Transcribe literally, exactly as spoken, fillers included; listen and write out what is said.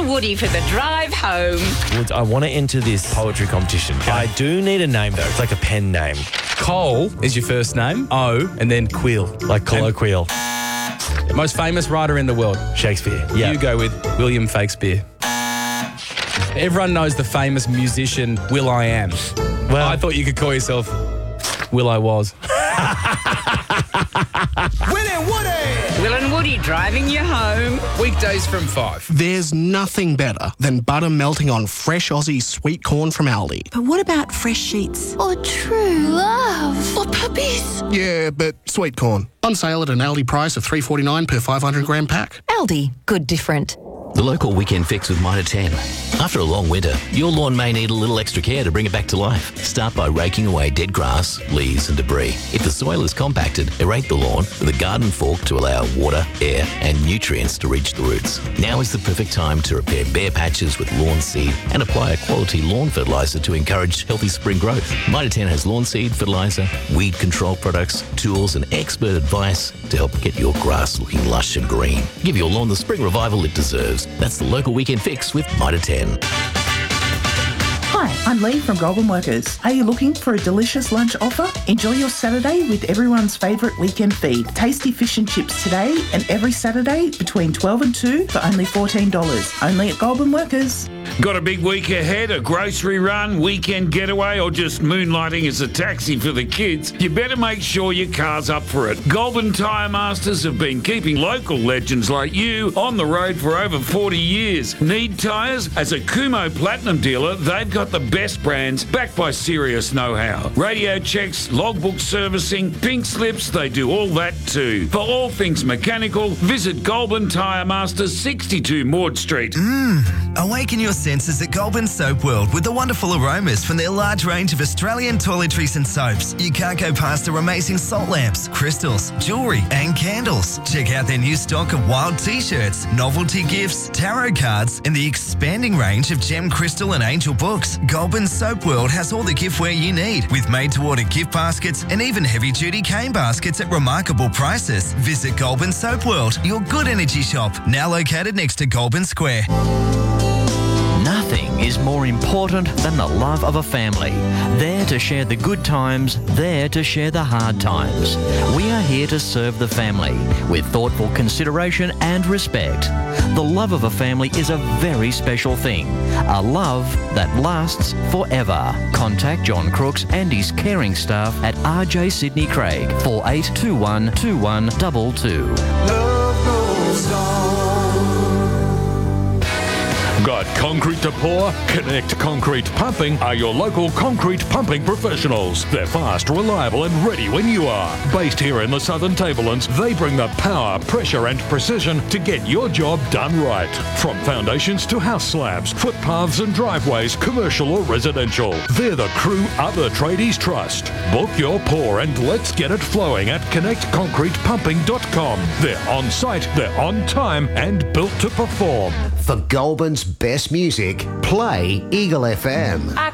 and Woody for the drive home. Woods, I want to enter this poetry competition. I do need a name, though. It's like a pen name. Cole is your first name. O, and then Quill. Like colloquial. Most famous writer in the world. Shakespeare. Yeah. You go with William Shakespeare. Everyone knows the famous musician Will I Am. Well, I thought you could call yourself Will I Was. Will and Woody! Will and Woody driving you home. Weekdays from five. There's nothing better than butter melting on fresh Aussie sweet corn from Aldi. But what about fresh sheets? Or true love? Or puppies? Yeah, but sweet corn. On sale at an Aldi price of three dollars forty-nine per five hundred gram pack. Aldi, good different. The local weekend fix with Mitre ten. After a long winter, your lawn may need a little extra care to bring it back to life. Start by raking away dead grass, leaves and debris. If the soil is compacted, aerate the lawn with a garden fork to allow water, air and nutrients to reach the roots. Now is the perfect time to repair bare patches with lawn seed and apply a quality lawn fertiliser to encourage healthy spring growth. Mitre ten has lawn seed, fertiliser, weed control products, tools and expert advice to help get your grass looking lush and green. Give your lawn the spring revival it deserves. That's the local weekend fix with Mitre ten. Hi, I'm Lee from Goulburn Workers. Are you looking for a delicious lunch offer? Enjoy your Saturday with everyone's favourite weekend feed. Tasty fish and chips today and every Saturday between twelve and two for only fourteen dollars. Only at Goulburn Workers. Got a big week ahead, a grocery run, weekend getaway, or just moonlighting as a taxi for the kids? You better make sure your car's up for it. Goulburn Tyre Masters have been keeping local legends like you on the road for over forty years. Need tyres? As a Kumho Platinum dealer, they've got the best brands backed by serious know-how. Radio checks, logbook servicing, pink slips, they do all that too. For all things mechanical, visit Goulburn Tyre Masters, sixty-two Maud Street. Mmm, awaken your senses at Goulburn Soap World with the wonderful aromas from their large range of Australian toiletries and soaps. You can't go past their amazing salt lamps, crystals, jewellery and candles. Check out their new stock of wild t-shirts, novelty gifts, tarot cards and the expanding range of gem, crystal and angel books. Goulburn Soap World has all the giftware you need with made-to-order gift baskets and even heavy-duty cane baskets at remarkable prices. Visit Goulburn Soap World, your good energy shop, now located next to Goulburn Square. Nothing is more important than the love of a family. There to share the good times, there to share the hard times. We are here to serve the family with thoughtful consideration and respect. The love of a family is a very special thing. A love that lasts forever. Contact John Crooks and his caring staff at R J Sydney Craig, four eight two one two one two two. Love goes on. Got concrete to pour? Connect Concrete Pumping are your local concrete pumping professionals. They're fast, reliable and ready when you are. Based here in the Southern Tablelands, they bring the power, pressure and precision to get your job done right. From foundations to house slabs, footpaths and driveways, commercial or residential. They're the crew other tradies trust. Book your pour and let's get it flowing at connect concrete pumping dot com. They're on site, they're on time and built to perform. For Goulburn's best music, play Eagle F M. I